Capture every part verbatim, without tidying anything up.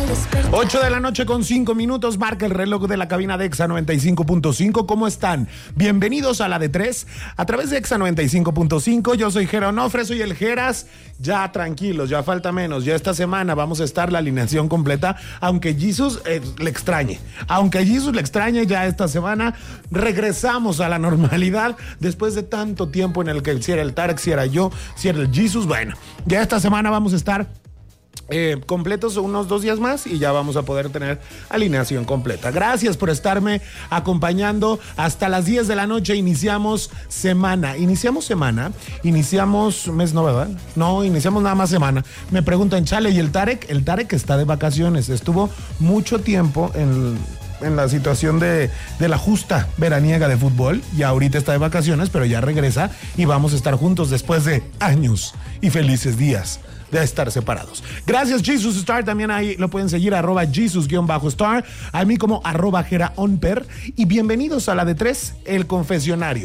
ocho de la noche con cinco minutos, marca el reloj de la cabina de Exa noventa y cinco punto cinco. ¿Cómo están? Bienvenidos a la de tres a través de Exa noventa y cinco punto cinco. Yo soy Jera Onofre, soy el Jeras. Ya tranquilos, ya falta menos. Ya esta semana vamos a estar la alineación completa, aunque Jesus eh, le extrañe. Aunque Jesus le extrañe, ya esta semana regresamos a la normalidad después de tanto tiempo en el que si era el Tarek, si era yo, si era el Jesus. Bueno, ya esta semana vamos a estar Eh, completos unos dos días más y ya vamos a poder tener alineación completa. Gracias por estarme acompañando hasta las diez de la noche. Iniciamos semana, iniciamos semana, iniciamos mes, no, ¿verdad? No, iniciamos nada más semana. Me preguntan, chale, ¿y el Tarek? El Tarek está de vacaciones, estuvo mucho tiempo en... en la situación de, de la justa veraniega de fútbol y ahorita está de vacaciones, pero ya regresa y vamos a estar juntos después de años y felices días de estar separados. Gracias, Jesus Star. También ahí lo pueden seguir, arroba Jesus-Star. A mí como arroba Jera Onper. Y bienvenidos a la de tres, el confesionario.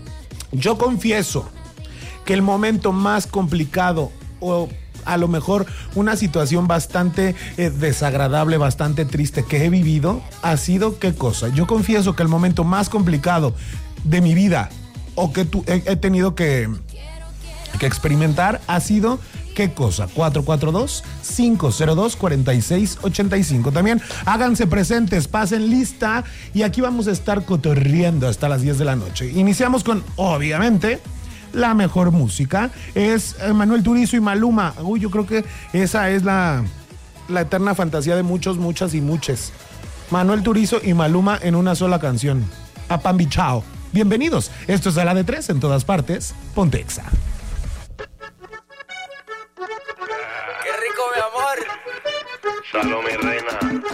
Yo confieso que el momento más complicado o a lo mejor una situación bastante eh, desagradable, bastante triste que he vivido ha sido, ¿qué cosa? Yo confieso que el momento más complicado de mi vida o que tu, he, he tenido que, que experimentar ha sido, ¿qué cosa? cuatro cuatro dos, cinco cero dos, cuatro seis ocho cinco. También háganse presentes, pasen lista y aquí vamos a estar cotorreando hasta las diez de la noche. Iniciamos con, obviamente, la mejor música. Es Manuel Turizo y Maluma. Uy, yo creo que esa es la, la eterna fantasía de muchos, muchas y muches. Manuel Turizo y Maluma en una sola canción. Apambichao. Bienvenidos. Esto es a la de tres en todas partes. Ponte Exa. ¡Qué rico, mi amor! Salud, mi reina.